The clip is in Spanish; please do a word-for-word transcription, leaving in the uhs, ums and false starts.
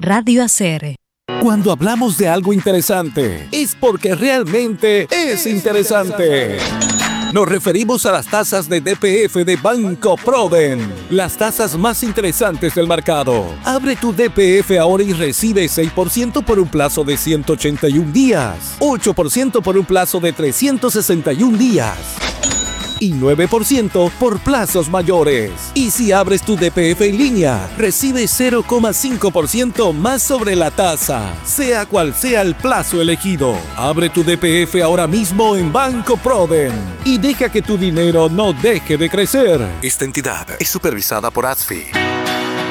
Radio A C R. Cuando hablamos de algo interesante, es porque realmente es interesante. Nos referimos a las tasas de D P F de Banco Proden, las tasas más interesantes del mercado. Abre tu D P F ahora y recibe seis por ciento por un plazo de ciento ochenta y un días, ocho por ciento por un plazo de trescientos sesenta y un días y nueve por ciento por plazos mayores. Y si abres tu D P F en línea, recibes cero coma cinco por ciento más sobre la tasa, sea cual sea el plazo elegido. Abre tu D P F ahora mismo en Banco Proden y deja que tu dinero no deje de crecer. Esta entidad es supervisada por A S F I.